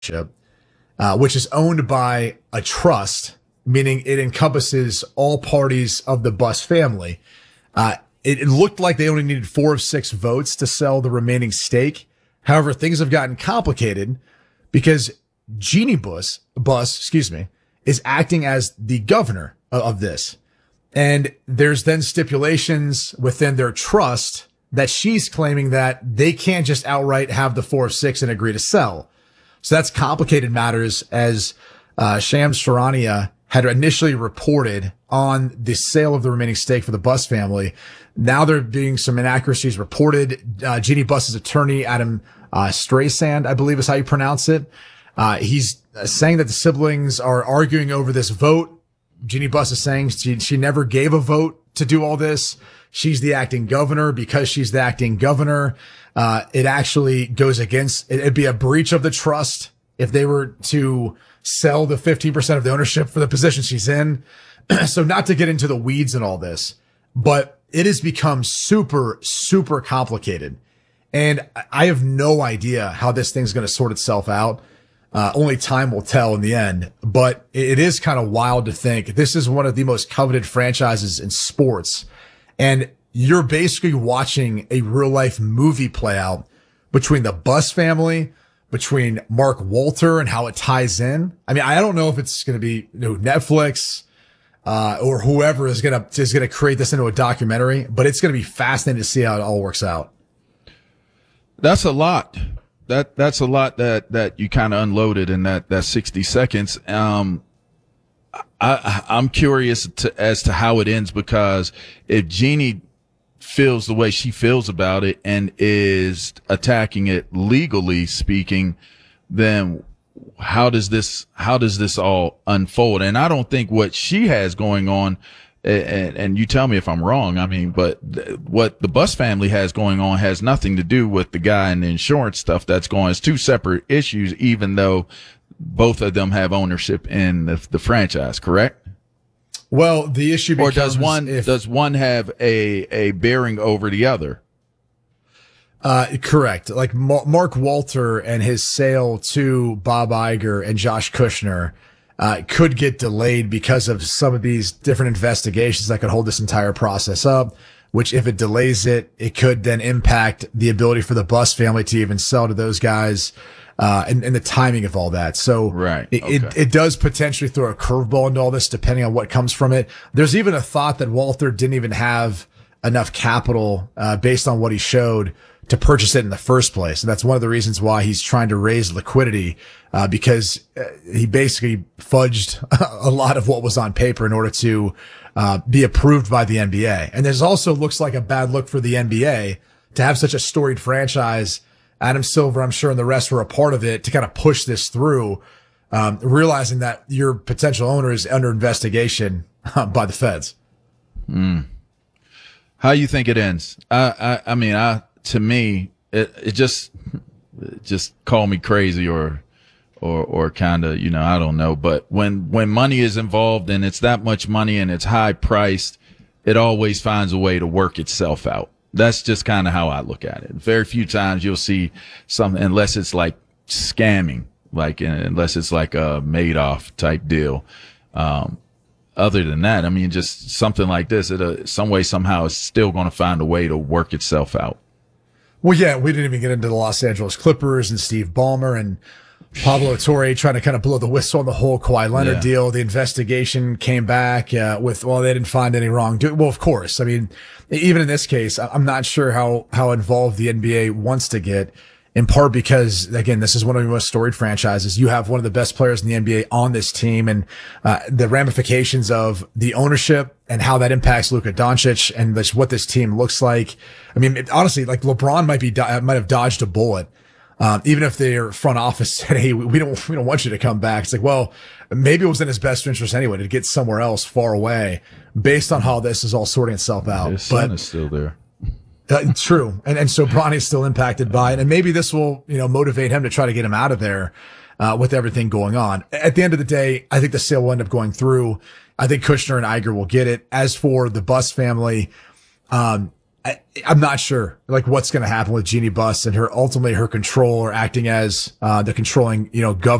which is owned by a trust, meaning it encompasses all parties of the Buss family. It looked like they only needed 4 of 6 votes to sell the remaining stake. However, things have gotten complicated because Jeannie Buss, is acting as the governor of this. And there's then stipulations within their trust that she's claiming that they can't just outright have the 4 of 6 and agree to sell. So that's complicated matters, as Shams Charania had initially reported on the sale of the remaining stake for the Buss family. Now there being some inaccuracies reported. Jeannie Buss's attorney, Adam Streisand, I believe is how you pronounce it. He's saying that the siblings are arguing over this vote. Jeannie Buss is saying she never gave a vote to do all this. She's the acting governor. Because she's the acting governor, it actually goes against, it'd be a breach of the trust if they were to sell the 15% of the ownership for the position she's in. So not to get into the weeds and all this, but it has become super, super complicated. And I have no idea how this thing's going to sort itself out. Only time will tell in the end, but it is kind of wild to think this is one of the most coveted franchises in sports. And you're basically watching a real life movie play out between the Buss family, between Mark Walter and how it ties in. I mean, I don't know if it's going to be Netflix, or whoever is going to create this into a documentary, but it's going to be fascinating to see how it all works out. That's a lot. That's a lot that you kind of unloaded in that 60 seconds. I'm curious as to how it ends, because if Jeannie feels the way she feels about it and is attacking it legally speaking, then how does this all unfold? And I don't think what she has going on, and you tell me if I'm wrong, I mean, but what the Buss family has going on has nothing to do with the guy and the insurance stuff that's going. It's 2 separate issues, even though both of them have ownership in the franchise, correct? Well, the issue becomes, or does one have a bearing over the other? Correct. Like Mark Walter and his sale to Bob Iger and Josh Kushner could get delayed because of some of these different investigations that could hold this entire process up, which if it delays it, it could then impact the ability for the Buss family to even sell to those guys, and the timing of all that. So right. It does potentially throw a curveball into all this depending on what comes from it. There's even a thought that Walter didn't even have enough capital, based on what he showed to purchase it in the first place. And that's one of the reasons why he's trying to raise liquidity, because he basically fudged a lot of what was on paper in order to be approved by the NBA. And there's also looks like a bad look for the NBA to have such a storied franchise. Adam Silver, I'm sure, and the rest were a part of it to kind of push this through, realizing that your potential owner is under investigation by the feds. How you think it ends? I mean, to me, it just call me crazy or kind of, I don't know. But when money is involved and it's that much money and it's high priced, it always finds a way to work itself out. That's just kind of how I look at it. Very few times you'll see something, unless it's like scamming, unless it's like a Madoff type deal. Other than that, I mean, just something like this, some way, somehow, it's still going to find a way to work itself out. Well, yeah, we didn't even get into the Los Angeles Clippers and Steve Ballmer and Pablo Torre trying to kind of blow the whistle on the whole Kawhi Leonard deal. The investigation came back they didn't find any wrongdoing. Well, of course. I mean, even in this case, I'm not sure how involved the NBA wants to get, in part because, again, this is one of the most storied franchises. You have one of the best players in the NBA on this team, and the ramifications of the ownership and how that impacts Luka Doncic and what this team looks like. I mean, honestly, like LeBron might have dodged a bullet. Even if their front office said, "Hey, we don't want you to come back." It's like, well, maybe it was in his best interest anyway to get somewhere else far away, based on how this is all sorting itself out. His son is still there. True. And so Bronny's still impacted by it. And maybe this will, motivate him to try to get him out of there, with everything going on. At the end of the day, I think the sale will end up going through. I think Kushner and Iger will get it. As for the Buss family, I'm not sure like what's going to happen with Jeannie Buss and her ultimately her control or acting as the controlling, governor